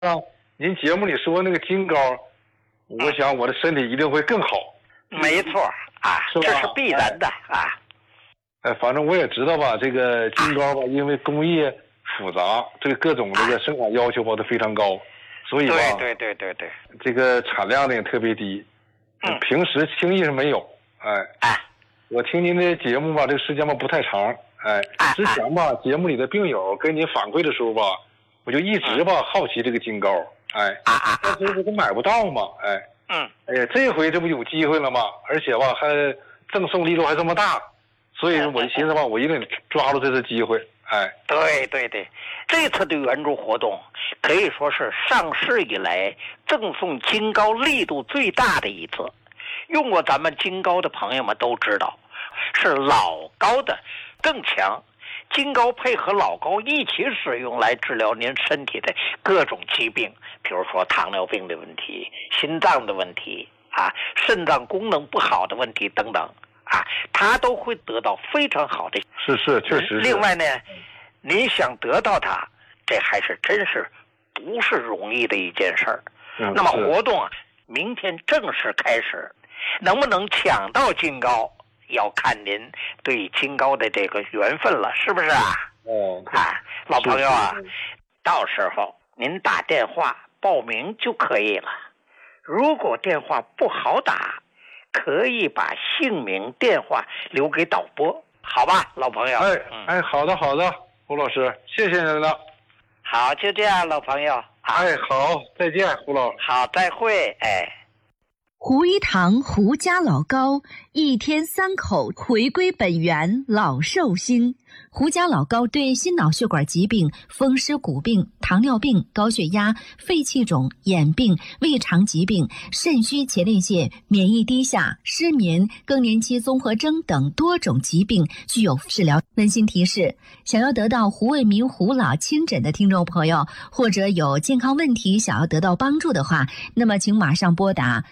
啊，您节目里说那个金膏，我想我的身体一定会更好。 没错啊，这是必然的啊。 反正我也知道吧，这个金膏吧，因为工艺复杂，对各种这个生产要求吧都非常高，所以吧， 对， 这个产量呢也特别低，平时轻易是没有。我听您的节目吧，这个时间吧不太长，之前吧节目里的病友跟您反馈的时候吧，我就一直吧好奇这个金膏，但是我都买不到嘛，这回这不有机会了吗？而且吧还赠送力度还这么大。所以我就寻思吧，我一定抓住这次机会。 对，这次的援助活动可以说是上市以来赠送金膏力度最大的一次。用过咱们金膏的朋友们都知道，是老膏的更强。金膏配合老膏一起使用来治疗您身体的各种疾病，比如说糖尿病的问题、心脏的问题肾脏功能不好的问题等等。他都会得到非常好的， 是确实是。 另外呢，您想得到它，这还是真是不是容易的一件事儿。那么活动明天正式开始，能不能抢到金膏，要看您对金膏的这个缘分了，是不是啊？老朋友到时候您打电话报名就可以了。如果电话不好打，可以把姓名电话留给导播，好吧，老朋友。 好的，胡老师，谢谢您了。 好，就这样，老朋友。 好，再见，胡老师。 好，再会。 胡一堂胡家老膏，一天3口，回归本源，老寿星。胡家老膏对心脑血管疾病、风湿骨病、糖尿病、高血压、肺气肿、眼病、胃肠疾病、肾虚前列腺、免疫低下、失眠、更年期综合征等多种疾病具有治疗。温馨提示：想要得到胡卫民胡老亲诊的听众朋友，或者有健康问题想要得到帮助的话，那么请马上拨打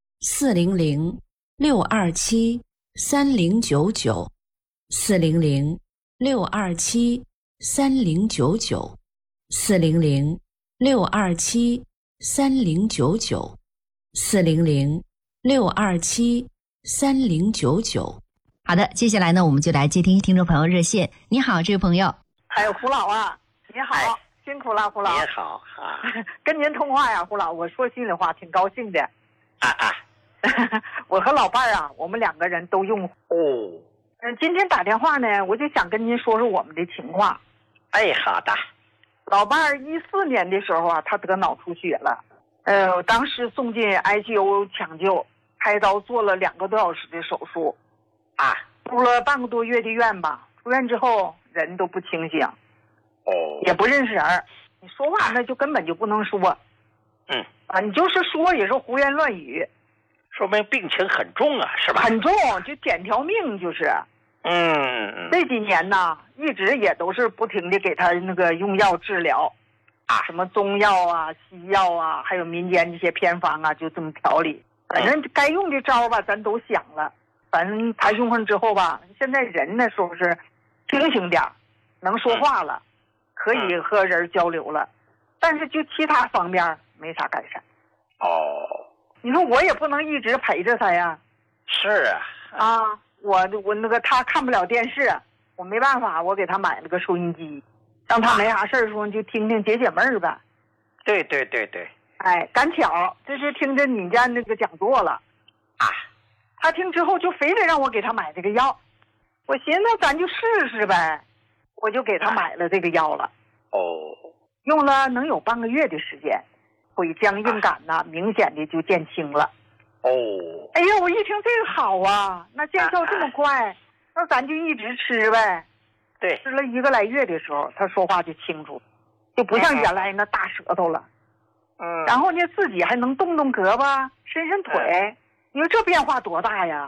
400-627-3099，400-627-3099，400-627-3099。好的，接下来呢，我们就来接听听众朋友热线。你好，这位朋友。 胡老你好，辛苦了，胡老。 你好跟您通话呀，胡老，我说心里话，挺高兴的。我和老伴儿我们2个人都用。今天打电话呢，我就想跟您说说我们的情况。 好的。 老伴儿14年的时候他得脑出血了，当时送进 ICU 抢救，开刀做了2个多小时的手术，住了半个多月的院吧。出院之后人都不清醒，也不认识人，你说话那就根本就不能说，你就是说也是胡言乱语， 说明病情很重是吧？ 很重，就捡条命就是。这几年呢，一直也都是不停的给他那个用药治疗，什么中药西药还有民间这些偏方就这么调理。反正该用的招吧，咱都想了。反正他用上之后吧，现在人呢说是清醒点，能说话了，可以和人交流了，但是就其他方面没啥改善。你说我也不能一直陪着他呀。 是我那个他看不了电视，我没办法，我给他买了个收音机，让他没啥事儿说就听听解解闷儿呗。 对。 赶巧这是听着你家那个讲座了，他听之后就非得让我给他买这个药，我寻思咱就试试呗，我就给他买了这个药了。用了能有半个月的时间，腿僵硬感明显的就减轻了。哎呀，我一听这个好那见效这么快，那咱就一直吃呗。 对， 吃了1个来月的时候，他说话就清楚，就不像原来那大舌头了。然后呢，自己还能动动胳膊，伸伸腿，你说这变化多大呀？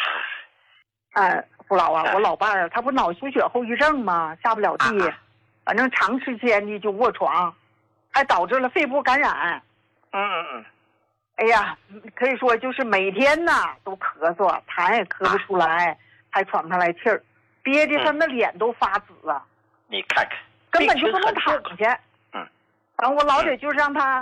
胡老我老伴儿他不脑出血后遗症吗？下不了地，反正长时间的就卧床，还导致了肺部感染。哎呀，可以说就是每天都咳嗽，痰也咳不出来，还喘不上来气儿，憋的他那脸都发紫了。 你看看， 根本就不能躺下。 我老得就是让他